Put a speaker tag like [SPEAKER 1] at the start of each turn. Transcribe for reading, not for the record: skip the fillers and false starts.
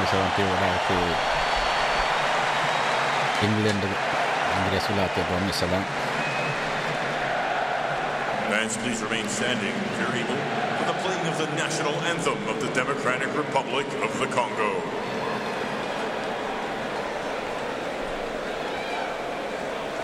[SPEAKER 1] se on tiurautuu England Inggris ylätietoa missä on.
[SPEAKER 2] Fans, please remain standing if you're able for the playing of the national anthem of the Democratic Republic of the Congo.